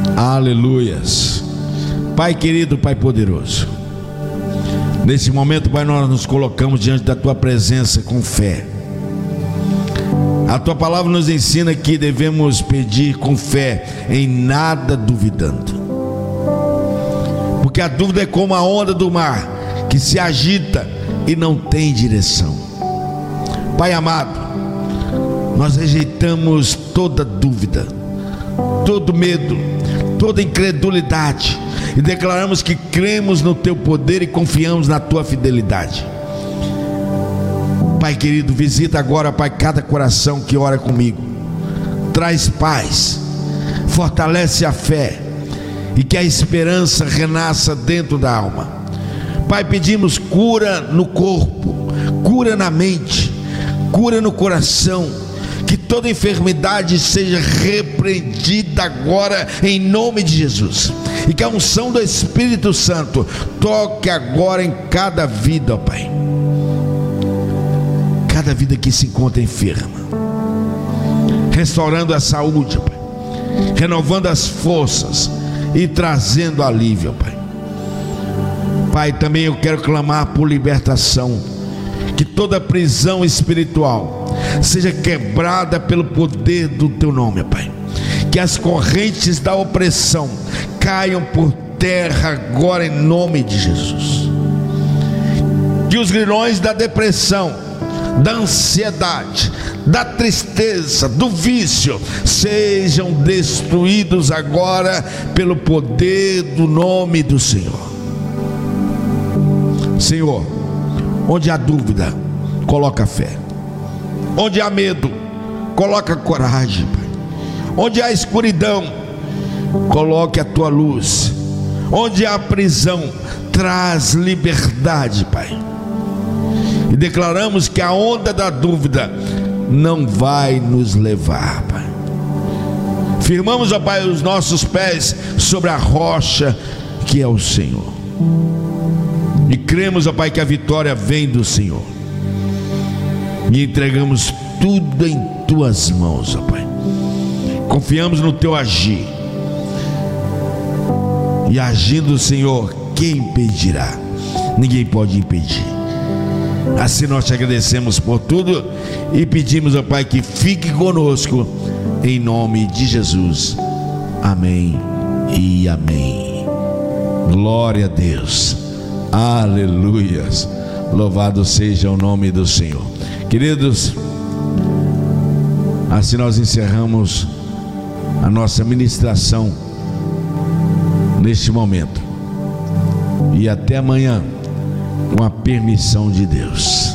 Aleluias. Pai querido, Pai poderoso, nesse momento, Pai, nós nos colocamos diante da Tua presença com fé. A Tua palavra nos ensina que devemos pedir com fé, em nada duvidando, porque a dúvida é como a onda do mar, que se agita e não tem direção. Pai amado, nós rejeitamos toda dúvida, todo medo, toda incredulidade, e declaramos que cremos no Teu poder e confiamos na Tua fidelidade. Pai querido, visita agora, Pai, cada coração que ora comigo, traz paz, fortalece a fé, e que a esperança renasça dentro da alma. Pai, pedimos cura no corpo, cura na mente, cura no coração, que toda enfermidade seja repreendida agora em nome de Jesus, e que a unção do Espírito Santo toque agora em cada vida, ó Pai, cada vida que se encontra enferma, restaurando a saúde, ó Pai, renovando as forças e trazendo alívio, ó Pai. Pai, também eu quero clamar por libertação, que toda prisão espiritual seja quebrada pelo poder do Teu nome, Pai, que as correntes da opressão caiam por terra agora em nome de Jesus, que os grilhões da depressão, da ansiedade, da tristeza, do vício sejam destruídos agora pelo poder do nome do Senhor. Senhor, onde há dúvida, coloca fé. Onde há medo, coloca coragem, Pai. Onde há escuridão, coloque a Tua luz. Onde há prisão, traz liberdade, Pai. E declaramos que a onda da dúvida não vai nos levar, Pai. Firmamos, ó Pai, os nossos pés sobre a rocha que é o Senhor. E cremos, ó Pai, que a vitória vem do Senhor. E entregamos tudo em Tuas mãos, ó Pai. Confiamos no Teu agir. E agindo o Senhor, quem impedirá? Ninguém pode impedir. Assim nós te agradecemos por tudo e pedimos, ó Pai, que fique conosco em nome de Jesus. Amém e amém. Glória a Deus. Aleluias. Louvado seja o nome do Senhor. Queridos, assim nós encerramos a nossa ministração neste momento. E até amanhã, com a permissão de Deus.